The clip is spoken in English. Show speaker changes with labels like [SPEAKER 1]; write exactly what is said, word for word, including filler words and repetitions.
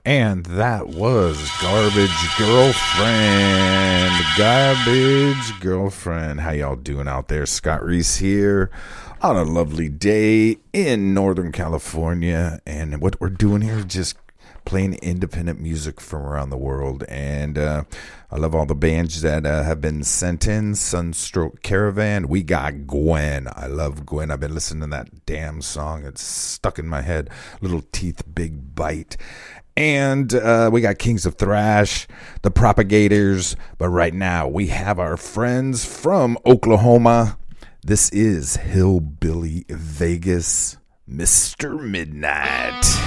[SPEAKER 1] And that was Garbage Girlfriend. Garbage Girlfriend. How y'all doing out there? Scott Reese here on a lovely day in Northern California. And what we're doing here is just playing independent music from around the world. And uh, I love all the bands that uh, have been sent in. Sunstroke Caravan. We got Gwen. I love Gwen. I've been listening to that damn song. It's stuck in my head. Little Teeth, Big Bite. And uh, we got Kings of Thrash, the Propagators. But right now, we have our friends from Oklahoma. This is Hillbilly Vegas, Mister Midnight.